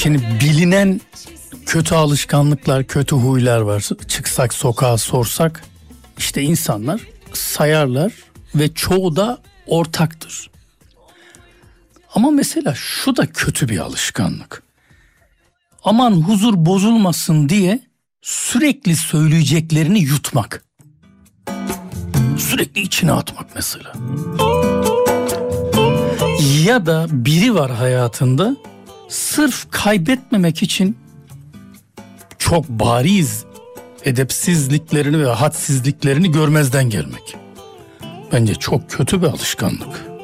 Şimdi bilinen kötü alışkanlıklar, kötü huylar var. Çıksak sokağa sorsak işte insanlar sayarlar ve çoğu da ortaktır. Ama mesela şu da kötü bir alışkanlık. Aman huzur bozulmasın diye sürekli söyleyeceklerini yutmak. Sürekli içine atmak mesela. Ya da biri var hayatında sırf kaybetmemek için çok bariz edepsizliklerini ve hadsizliklerini görmezden gelmek. Bence çok kötü bir alışkanlık.